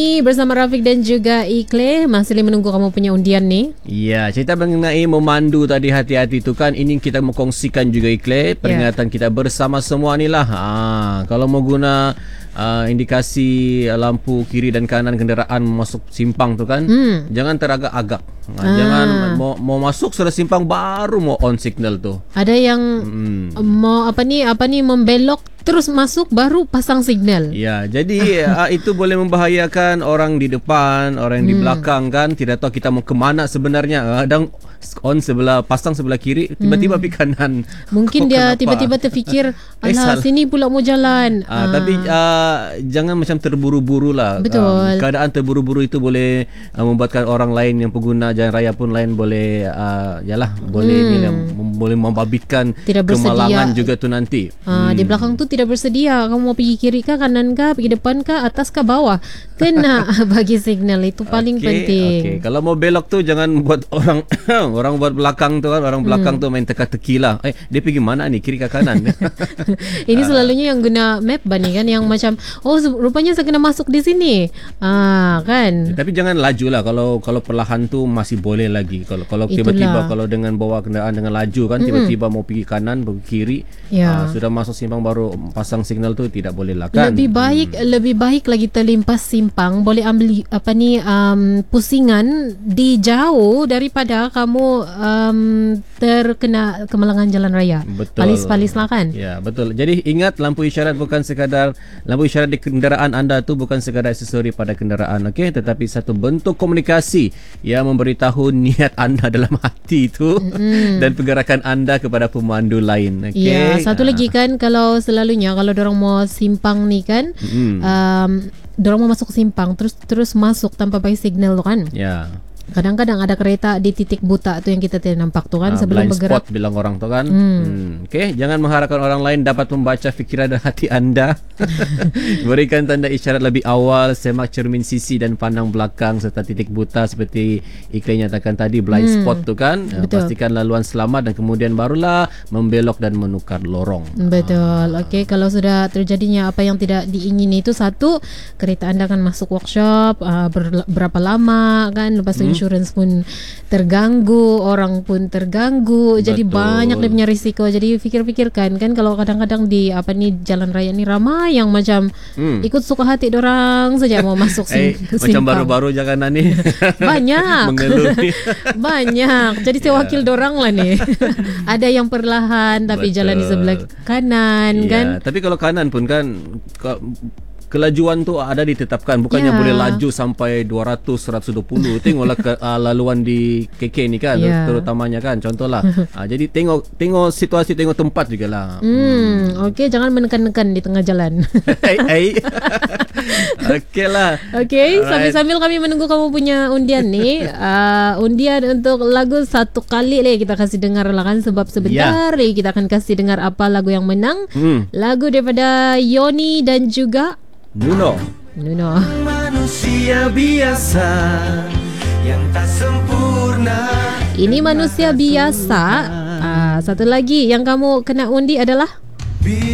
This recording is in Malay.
Bersama Rafiq dan juga Ikle, masih menunggu kamu punya undian ni. Ya, cerita mengenai memandu tadi, hati-hati tu kan. Ini kita mengkongsikan juga Ikle, peringatan kita bersama semua ni lah. Kalau mau guna indikasi lampu kiri dan kanan kenderaan masuk simpang tu kan, jangan teragak-agak. Jangan mau masuk sudah simpang baru mau on signal tu. Ada yang mau apa ni membelok terus masuk baru pasang signal. Ya, jadi itu boleh membahayakan orang di depan, orang di belakang kan. Tidak tahu kita mau kemana sebenarnya. Kadang on pasang sebelah kiri, tiba-tiba pergi kanan. Mungkin dia tiba-tiba terfikir, alah sini pula mau jalan. Tapi jangan macam terburu-buru lah. Betul. Keadaan terburu-buru itu boleh membuatkan orang lain yang pengguna jalan raya pun lain boleh boleh membabitkan kemalangan juga tu nanti. Di belakang tu tidak bersedia. Kamu mau pergi kiri kah, kanan kah, pergi depan kah, atas kah, bawah. Kena bagi signal, itu paling penting. Kalau mau belok tu jangan buat orang buat belakang tu kan. Orang belakang tu main teka-teki lah. Dia pergi mana ni, kiri ke kanan? Ini selalunya yang guna map bani kan, yang macam rupanya saya kena masuk di sini. Kan. Tapi jangan laju lah. Kalau perlahan tu masih boleh lagi. Kalau tiba-tiba kalau dengan bawa kenderaan dengan laju kan, tiba-tiba mau pergi kanan, pergi kiri, sudah masuk simpang baru pasang signal tu tidak boleh lah kan. Lebih baik lagi terlimpas simpang, boleh ambil pusingan di jauh daripada kamu terkena kemalangan jalan raya. Betul. Palis-palis lah kan. Ya, betul. Jadi ingat, lampu isyarat di kenderaan anda tu bukan sekadar aksesori pada kenderaan, tetapi satu bentuk komunikasi yang memberitahu niat anda dalam hati itu dan pergerakan anda kepada pemandu lain. Ya, satu lagi kan, kalau selalunya kalau dorang mau simpang ni kan, dorang mau masuk simpang terus masuk tanpa bagi signal tu kan. Ya. Kadang-kadang ada kereta di titik buta tu yang kita tidak nampak tu kan, sebelum blind bergerak. spot bilang orang tu kan. Jangan mengharapkan orang lain dapat membaca fikiran dan hati anda. Berikan tanda isyarat lebih awal, semak cermin sisi dan pandang belakang serta titik buta seperti Iklan nyatakan tadi, blind spot tu kan. Pastikan laluan selamat dan kemudian barulah membelok dan menukar lorong. Betul. Kalau sudah terjadinya apa yang tidak diingini itu, satu, kereta anda akan masuk workshop berapa lama kan, lepas itu insurans pun terganggu, orang pun terganggu. Jadi banyak dia punya risiko. Jadi fikir-fikirkan kan, kalau kadang-kadang di jalan raya ni ramai yang macam ikut suka hati dorang saja mau masuk simpang. Macam baru-baru jangan ni. Banyak. Mengeluh ni. Banyak. Jadi saya wakil dorang lah ni. Ada yang perlahan tapi jalan di sebelah kanan kan. Tapi kalau kanan pun kan, kelajuan tu ada ditetapkan, bukannya boleh laju sampai 200 120. Tengoklah laluan di KK ni kan, terutamanya kan, contohlah. Jadi tengok situasi, tengok tempat jugalah. Jangan menekan-nekan di tengah jalan. Lah. Sambil kami menunggu kamu punya undian ni. Undian untuk lagu satu kali lagi kita kasih dengar lah kan, sebab sebentar lagi kita akan kasih dengar apa lagu yang menang. Lagu daripada Yoni dan juga Nuno. Manusia biasa yang tak sempurna. Ini manusia biasa. Satu lagi yang kamu kena undi adalah